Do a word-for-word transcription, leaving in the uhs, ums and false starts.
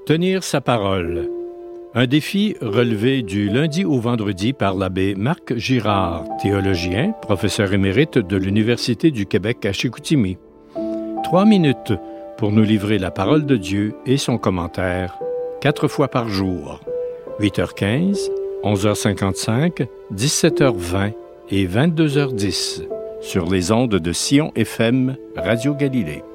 Tenir sa parole. Un défi relevé du lundi au vendredi par l'abbé Marc Girard, théologien, professeur émérite de l'Université du Québec à Chicoutimi. Trois minutes pour nous livrer la parole de Dieu et son commentaire, quatre fois par jour. huit heures quinze, onze heures cinquante-cinq, dix-sept heures vingt et vingt-deux heures dix sur les ondes de Sion F M Radio Galilée.